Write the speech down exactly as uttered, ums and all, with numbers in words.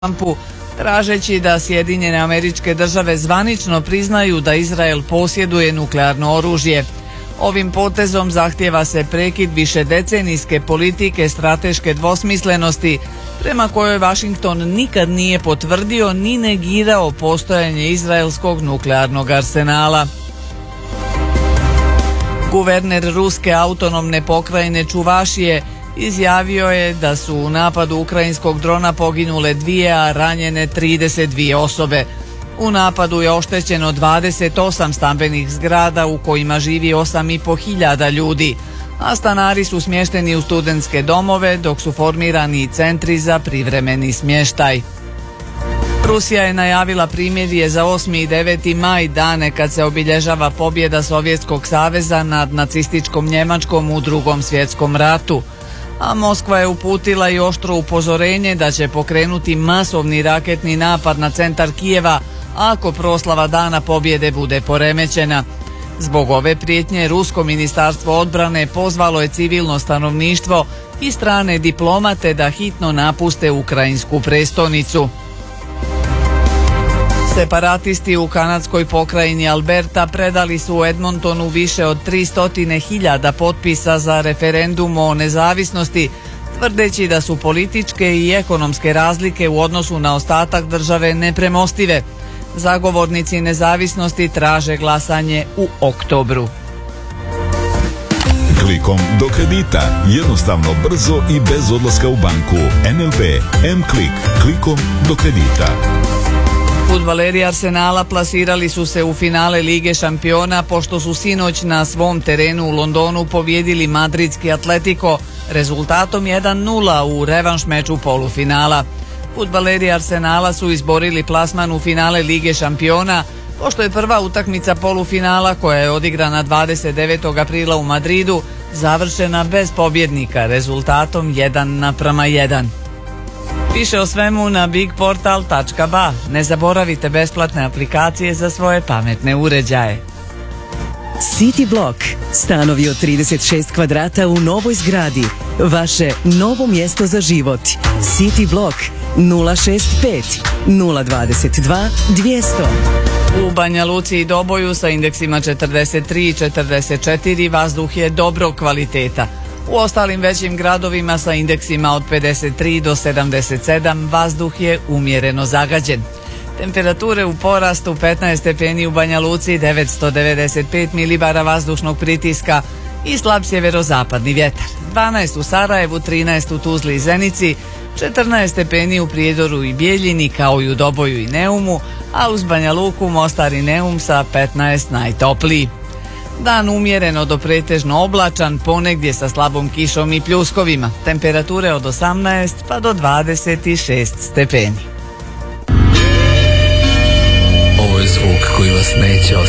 Trumpu, tražeći da Sjedinjene Američke Države zvanično priznaju da Izrael posjeduje nuklearno oružje. Ovim potezom zahtijeva se prekid višedecenijske politike strateške dvosmislenosti, prema kojoj Washington nikad nije potvrdio ni negirao postojanje izraelskog nuklearnog arsenala. Guverner ruske autonomne pokrajine Čuvašije izjavio je da su u napadu ukrajinskog drona poginule dvije, a ranjene trideset dvije osobe. U napadu je oštećeno dvadeset osam stambenih zgrada u kojima živi osam i po hiljada ljudi, a stanari su smješteni u studentske domove, dok su formirani centri za privremeni smještaj. Rusija je najavila primirje za osmi i deveti maj, dane kad se obilježava pobjeda Sovjetskog saveza nad nacističkom Njemačkom u Drugom svjetskom ratu. A Moskva je uputila i oštro upozorenje da će pokrenuti masovni raketni napad na centar Kijeva ako proslava Dana pobjede bude poremećena. Zbog ove prijetnje Rusko ministarstvo odbrane pozvalo je civilno stanovništvo i strane diplomate da hitno napuste ukrajinsku prestonicu. Separatisti u kanadskoj pokrajini Alberta predali su u Edmontonu više od tristo hiljada potpisa za referendum o nezavisnosti, tvrdeći da su političke i ekonomske razlike u odnosu na ostatak države nepremostive. Zagovornici nezavisnosti traže glasanje u oktobru. Klikom do kredita, jednostavno, brzo i bez odlaska u banku. N L B M-Klik, klikom do kredita. Fudbaleri Arsenala plasirali su se u finale Lige šampiona pošto su sinoć na svom terenu u Londonu pobijedili madridski Atletico rezultatom jedan nula u revanš meču polufinala. Fudbaleri Arsenala su izborili plasman u finale Lige šampiona pošto je prva utakmica polufinala, koja je odigrana dvadeset devetog aprila u Madridu, završena bez pobjednika rezultatom jedan naprama jedan. Više o svemu na bigportal tačka ba. Ne zaboravite besplatne aplikacije za svoje pametne uređaje. City Block. Stanovi od trideset šest kvadrata u novoj zgradi. Vaše novo mjesto za život. City Block nula šest pet nula dvadeset dva dvjesto. U Banja Luci i Doboju sa indeksima četrdeset tri i četrdeset četiri vazduh je dobrog kvaliteta. U ostalim većim gradovima sa indeksima od pedeset tri do sedamdeset sedam vazduh je umjereno zagađen. Temperature u porastu: petnaest stepeni u Banja Luci, devetsto devedeset pet milibara vazdušnog pritiska i slab sjeverozapadni vjetar. dvanaest u Sarajevu, trinaest u Tuzli i Zenici, četrnaest stepeni u Prijedoru i Bijeljini kao i u Doboju i Neumu, a uz Banja Luku, Mostar i Neum sa petnaest najtopliji. Dan umjereno do pretežno oblačan, ponegdje sa slabom kišom i pljuskovima. Temperature od osamnaest pa do dvadeset šest stepeni. Ovo je zvuk koji vas neće ostaviti.